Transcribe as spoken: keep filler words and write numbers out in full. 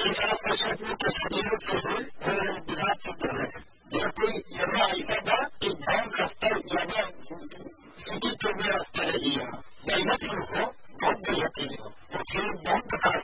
हिसाब से सोचने के सजीवों के लिए वो विघात सिद्ध है। जब कोई यदा ऐसा था कि जन का स्तर यदा सिटी के में रहेगी या यदि हो बहुत बढ़िया चीज हो और फिर बहुत प्रकार